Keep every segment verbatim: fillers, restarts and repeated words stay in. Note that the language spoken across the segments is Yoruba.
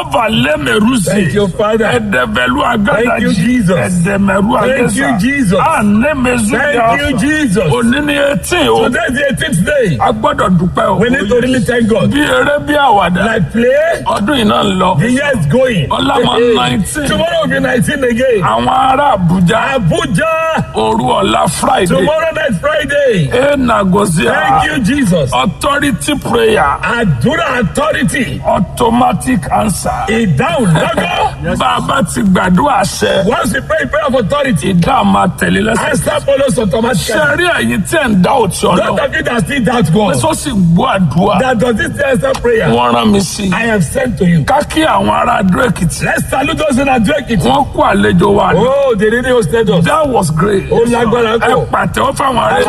Avalemeruzi. Thank you, Father. Edevelu Thank you, agadaji. Jesus. Edemeru Thank you, agesa. Jesus. Anemezu Thank you, Jesus. Onini eighteen o. Today is the eighteenth day. A gbọ́dọ̀ dúpẹ́ o. We need to really thank God. Bí eré bí àwàdà. Like play, Ọdún yìí náà ń lọ. the year is going. Ọlámọ Hey, nineteen. tomorrow will be nineteen again. Àwọn ará Abuja. Abuja. Òru ọ̀la Friday. Tomorrow night Friday. E Nagozia. Thank you, Jesus. Authority prayer. Àdúrà authority. Automatic answer. Ìdáhùn lọ́gọ́. Bàbá ti gbàdúrà ṣẹ. Once we pray prayer of authority, Ìdáhùn máa tẹ̀lé lẹ́sẹ̀. answer follows automatically. Ṣé rí ẹ̀yin tí ẹ̀ ń dá òtí Those ọlọ́? of you that still doubt God, Ẹ̀sọ́ sì gbọ́ àdúrà. that does this answer prayer, Wọ́n rán mi sí i. I am sent to you. Ká kí àwọn ará Adó Èkìtì. Let's salute those in Adó-Èkìtì. Wọ́n kó àlejò wa ní. Oh, they really hosted us. That was great. Ó lágbára Ẹ pọ̀. pàtẹ́wọ́ fáwọn ará Èkìtì.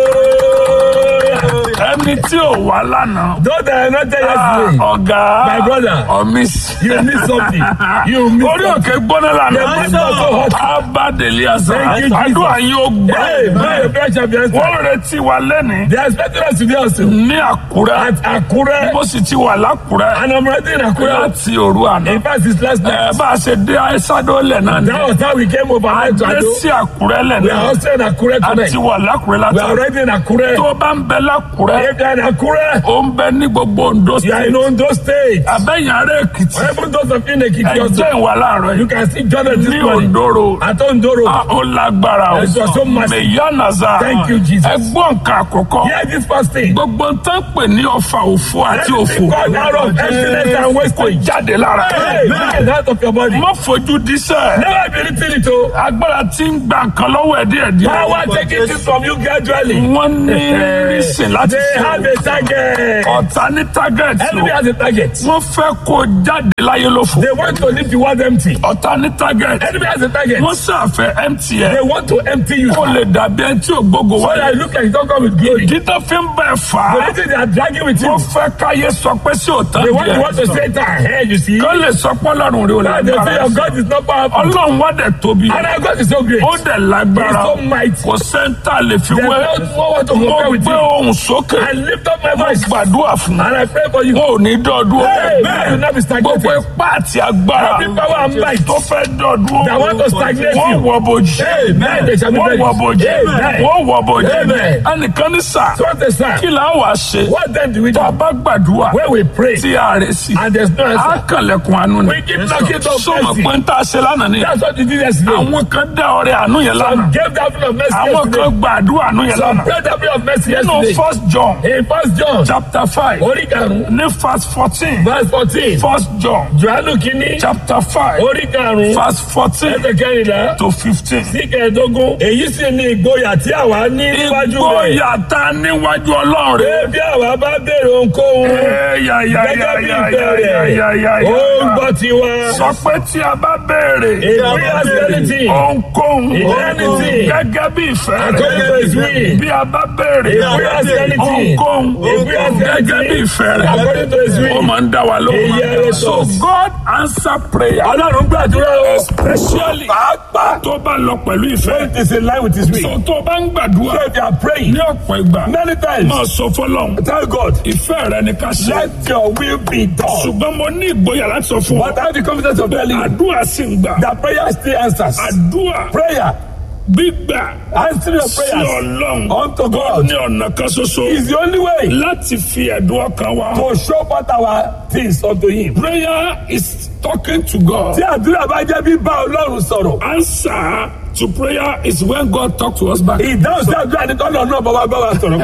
Hallelujah. Ẹni tí ò wá lánàá. Those that are not there Ah, yesterday, Ọ̀gá. My brother. Ọ̀mísì. you miss something. You miss Orí something. òkè gbóná lánàá. The man was so hot. Abádélé àṣà. Thank you, Jesus. Àdúrà yín ó gbà. Hey, my prayer shall be answered. Wọ́n retí wa lẹ́nìí. They are expecting us today also. Ní Àkúrẹ́. At Akure, Mo sì ti wà l'Ákúrẹ́. and I'm ready in Akure. Láti òru àná. In fact, it's last night. Ẹ bá a ṣe dé Àìsàdólẹ̀ náà ni. That was how we came over here to Adé Ado. sí Àkúrẹ́ lẹ̀ We are náà. also in Akure A tonight. ti wà l'Ákúrẹ́ We láti. are already in Akure. Tó o bá ń bẹ l'Ákúrẹ́. If you are in Akure, Ó ń bẹ ní gbogbo Ondo you are in State. Ondo State. Abẹ́yìn ará Èkìtì. Even those of you in Ekiti Ẹ also, jẹ́ ìwà láàárọ̀ you yìí. can still join us Ní this morning. Ondo Road. At Ondoro. Ah, ó lágbára o. Yes, you are so massive. Mèyánàzà. Thank you, Jesus. Ẹ gbọ́ nǹkan àkọ́kọ́. Hear this first thing. Gbogbo ń tán pè ní ọfà òfò àti òfò. Everything called out of excellence and Kò wastage. jáde lára. Hey, man, out of your body. Má fojú díṣẹ́. Never be written it o. Agbára tí ń gba nǹkan lọ́wọ́ ẹ̀ díẹ̀díẹ̀. Power taking things from you gradually. Wọ́n ní rísìn láti They have a target. ọ̀tá ní target Enemy o. has a target. Wọ́n fẹ́ kó jáde láyé lófo. They want to leave the world empty. Ọ̀tá ní target. Enemy has a target. Wọ́n ṣàfẹ́ empty They ẹ̀. want to empty you. Kó lè dàbí ẹni tí ò gbógo So that wáyé. you look like you don't come with glory. Títọ́ fi ń bẹ̀ fà The á. reason they are dragging with you. Wọ́n fẹ́ káyé sọ pé sí òtán They want you want to díẹ̀. say it ahead, you see. Kó lè sọ pé Ọlọ́run rí o Now they say lágbára. your God is not powerful. Ọlọ́run wá dẹ̀ tóbi. And our God is so great. Ó dẹ̀ lágbára. He's so mighty. Kò sẹ́ńtà lè fi There's wé. no one to Mo compare with gbé you. ohùn sókè. I lift up my Mo voice gbàdúrà fún. and I pray for you. Wọn ò ní dọ́ọ̀dún. Hey, man, you will not be stagnated. Gbogbo ipá àti agbára Every power and might tó fẹ́ dọ́ọ̀dún. that want to stagnate Wọ́n you. wọ bojì. Amen. They shall be Wọ́n ready. wọ bojì. Amen. Wọ́n wọ bojì. Amen. Ẹnìkan ní sà. So what they say? Kí là ń wá ṣe? What then do we do? Tá a bá gbàdúrà. When we pray Tí a rẹ̀ sí. and there's no Á answer, kànlẹ̀kùn àánú ni. we keep knocking on Sọ̀mọ̀ mercy. pé ń tà ṣe lánàá ni. That's what you did yesterday. Àwọn kan dá ọrẹ àánú yẹn lánàá. Some gave that bit of mercy Àwọn kan yesterday. gbàdúrà àánú yẹn Some lánàá. prayed that bit of mercy Nínú yesterday. First John In First John, chapter five orí karùn-ún, ní verse fourteen. verse fourteen. First John Jòhánù kìíní, chapter five orí karùn-ún, verse fourteen ẹsẹ̀ kẹrìnlá to fifteen. sí kẹẹ̀ẹ́dógún. Èyí sì ni ìgboyà tí àwa ní níwájú rẹ̀. Ìgboyà ta níwájú Ọlọ́run rẹ̀. Bí àwa bá béèrè ohunkóhun, Ẹ yà yà yà gẹ́gẹ́ bí yà ìfẹ́ yà yà rẹ̀, yà yà ó ń yà. gbọ́ tiwa. Sọ pé tí a bá béèrè If we ask anything, ohunkóhun anything, gẹ́gẹ́ bí ìfẹ́ according to his rẹ̀. will, Bí a bá béèrè if we ask anything, ohunkóhun if we ask gẹ́gẹ́ bí ìfẹ́ anything, rẹ̀. according to his Ó will, máa ń dá wa Èyí lóhùn. ẹ̀rọ So sọ. God answer prayer. Ọlọ́run gbàdúrà o. Especially Pàápàá, tó bá lọ pẹ̀lú ìfẹ́. it is in line with his will. So tó bá ń gbàdúrà So if you are praying ní ọ̀pọ̀ ìgbà many times, máa sọ fọlọ́run tell God, ìfẹ́ rẹ ni ká ṣe. let your will be done. Ṣùgbọ́n mo ní ìgboyà láti sọ fún ọ. But I have the confidence of telling you Àdúrà sì ń gbà. that prayer still answers. Àdúrà Prayer, gbígbà answering your sí prayers Ọlọ́run. unto Ó God ní ọ̀nà kan ṣoṣo is the only way láti fi ẹ̀dùn ọkàn wa. to show forth our things unto him. Prayer is talking to God. Tí àdúrà bá jẹ́ bíbá Ọlọ́run sọ̀rọ̀, Answer to prayer is when God talk to us back. ìdáhùn sí àdúrà ní tọ́lọ̀ náà bá wa bá wa sọ̀rọ̀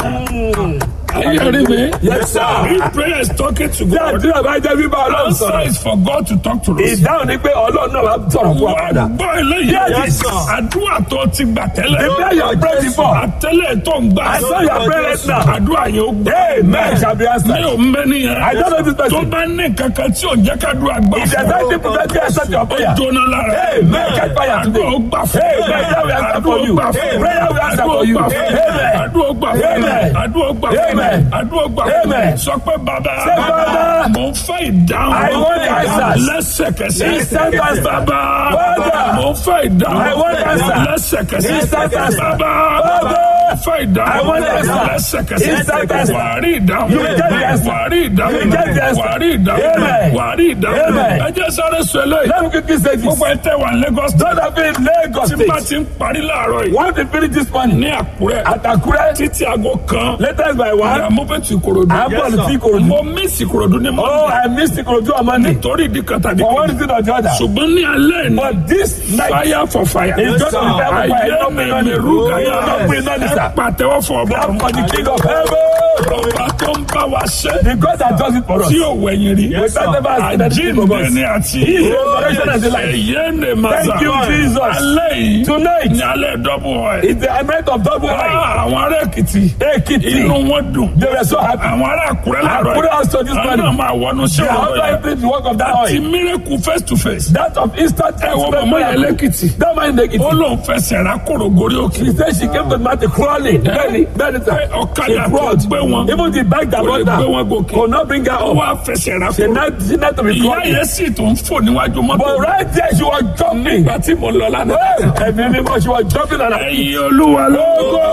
padà. Are you hearing me? Yes, sir. If prayer is talking to Tí God, àdúrà bá jẹ́ bíbá Ọlọ́run answer sọ̀rọ̀, is for God to talk to us. ìdáhùn ni pé Ọlọ́run náà wá sọ̀rọ̀ fún wa Wọ́n padà. gbọ́ eléyìí. Yes, sir. Àdúrà tó ti gbà tẹ́lẹ̀. The prayer you have prayed before, Àtẹ́lẹ̀ tó ń gbà. I saw your prayer now. Àdúrà yẹn ó gbà. Amen shall be Mi answered. ò mẹ́ nìyẹn. I don't know this Tó person. bá ní kankan tí ò jẹ́ kádùrà gbà If there's fún ọ. anything preventing you answer your Ó prayer, jóná lára. Amen. Catch fire today. Àdúrà ó gbà fún ọ. Amen. Prayer will answer for you. Àdúrà ó gbà fún ọ. Prayer will answer for you. Amen. Àdúrà ó gbà fún ọ. Amen. Àdúrà ó gbà fún ọ. Amen. Àdúrà ó gbà fún ọ. Amen. Sọ pé bàbá. Say, Father, Mo ń fẹ́ ìdáhùn. I want answers. Lẹ́sẹ̀kẹsẹ̀. Instant answer. Bàbá. Father, Mo ń fẹ́ ìdáhùn. I want answers. Lẹ́sẹ̀kẹsẹ̀. Instant answer. Bàbá. Father, Mo fẹ́ ìdáhùn. I want answers. Lẹ́sẹ̀kẹsẹ̀. Instant answer. Wà á rí ìdáhùn. You will get the answer. Wà á rí ìdáhùn. You will get the answer. Wà á rí ìdáhùn. Amen. Wà á rí ìdáhùn. Amen. ẹ jẹ́ sáré sọ eléyìí. Let me quickly say this. gbogbo ẹ tẹ́ wà ní Lagos. Don't have been in Lagos tí bá State. ti ń parí láàárọ̀ yìí. Want to finish this morning? ní Àkúrẹ́. At Akure. títí aago kan. Latest by ìyá one. movement Ìkòròdú. I'm going to see Ikorodu. mo miss Ìkòròdú ní Oh, Monday. I missed Ikorodu on Monday. torí ìdí kan tàbí For one kejì. reason or the other. ṣùgbọ́n ní alẹ́ ní. But this night. fire for fire. It's just to be fire for fire. It's not ayé been mi on rú the gàyà. Not been on the ẹ sir. pàtẹ́wọ́ fún ọba. Clap for the King of Heaven. ọba tó ń bá wa ṣe. The God that does it for us. tí ò wẹ̀yìn rí. Yes, sir. Never has been anything for us. àjíǹde ni àti. He is the resurrection and the life. ẹ̀yẹ́ ni màsà. Thank you, Jesus. alẹ́ yìí. Tonight. ní alẹ́ dọ́bù ọ̀ It's the night of double wine. àwọn ará Èkìtì. Ekiti. inú wọn dùn. They were so happy. àwọn ará Àkúrẹ́ làárọ̀ Àkúrẹ́ also this àwọn morning. náà máa wọnú sí They are ọ̀rọ̀ also yẹn. entering the work of that àti oil. miracle face to face. That of instant ẹ wọ mọ̀mọ́ yẹn lẹ́kìtì. That man in ó Ekiti. lóun fẹsẹ̀ rà kóró gorí òkè. She said she came to the mountain crawling. Very, very tired. ọ̀kadà She tó crawled. gbé wọn. Even the bag that kò lè brought gbé wọn her gòkè. could not bring her ó up. wá fẹsẹ̀ rà She kóró. not, she not to be ìyá crawling. yẹn sì tún fò níwájú mọ́tò. But right there she was jumping. nígbà tí mo lọ lánàá. Ẹ̀mí mímọ́ she was jumping and I. ẹ̀yin olúwa lógo.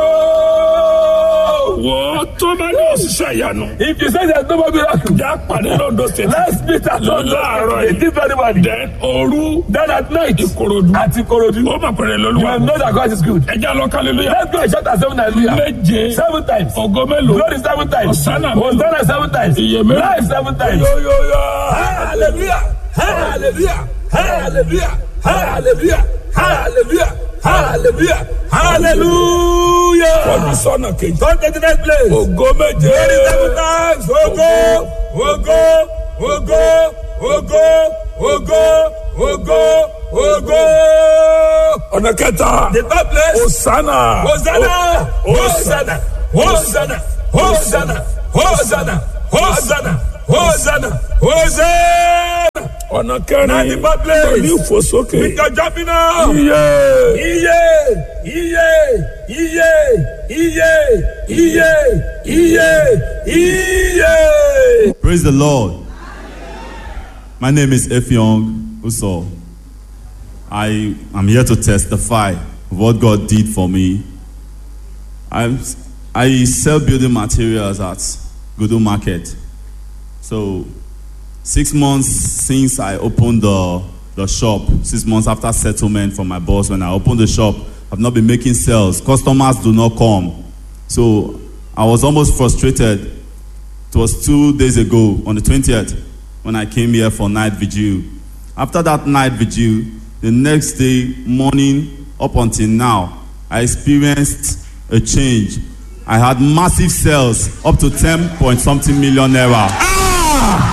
Go! wò ó tó bá ní òṣìṣẹ́ ìyanu. If you say there's no more miracle, já pàdé lọ́dọ̀ state. let's meet at láàárọ̀ London. This very morning. then òru. Then at night, Ìkòròdú. at Ikorodu, ó mà pẹ̀rẹ̀ you lọ́lúwa. will know that God is good. ẹ já lọ hallelujah. Let's go and shout at seven hallelujah. méje. Seven times. ògo mélòó. Glory seven times. Hosanna mélòó. Hosanna seven times. Iye mélòó. Life seven times. Yo, yo, yo. Hallelujah. Hallelujah. Hallelujah. Hallelujah. Hallelujah. Hallelujah. Hallelujah. Ọdún sọ́nà kejì. Don't get to that place. Ògo méje. Glory seven times. Ogo. Ogo. Ogo. Ogo. Ogo. Ogo. Ogo. Ọ̀nà kẹta. The third place. Hosanna. Hosanna. Hosanna. Hosanna. Hosanna. Hosanna. Hosanna. Hosanna. Hosanna. Ọ̀nà And kẹrin. the third place. Pẹ̀lú ìfòsókè. With your jumping up. Iye. Iye. Iye. Iye. Iye. Iye. Iye. Iye. Praise the Lord. My name is Effiong Uso. I am here to testify of what God did for me. I I sell building materials at Gudu Market. So six months since I opened the the shop, six months after settlement from my boss, when I opened the shop, I've not been making sales. Customers do not come. So I was almost frustrated. It was two days ago on the twentieth when I came here for night vigil. After that night vigil, the next day morning up until now, I experienced a change. I had massive sales up to ten point something million naira. Ah!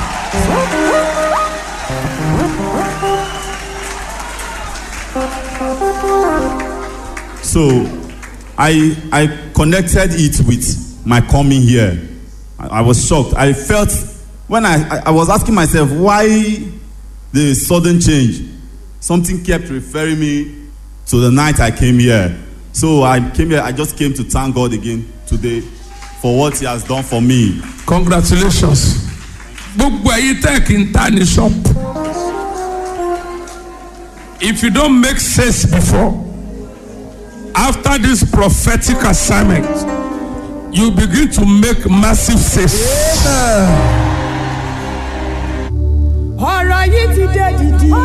So I I connected it with my coming here. I, I was shocked. I felt when I, I, I was asking myself why the sudden change. Something kept referring me to the night I came here. So I came here, I just came to thank God again today for what He has done for me. Congratulations. Gbogbo ẹ̀yin tẹ́ kí n ta ní shop. If you don't make sense before, after this prophetic assignment, you begin to make massive sense. ọ̀rọ̀ yìí ti dé dìdì.